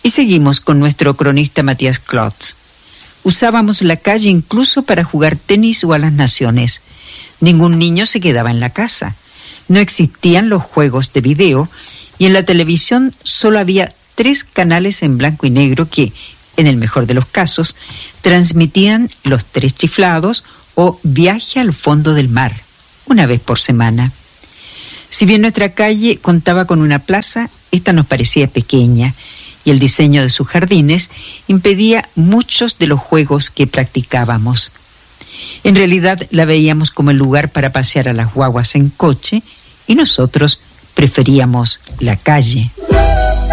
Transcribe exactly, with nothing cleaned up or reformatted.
Y seguimos con nuestro cronista Matías Klotz. Usábamos la calle incluso para jugar tenis o a las naciones. Ningún niño se quedaba en la casa. No existían los juegos de video y en la televisión solo había tres canales en blanco y negro que, en el mejor de los casos, transmitían Los Tres Chiflados o Viaje al Fondo del Mar, una vez por semana. Si bien nuestra calle contaba con una plaza, esta nos parecía pequeña y el diseño de sus jardines impedía muchos de los juegos que practicábamos. En realidad la veíamos como el lugar para pasear a las guaguas en coche y nosotros preferíamos la calle.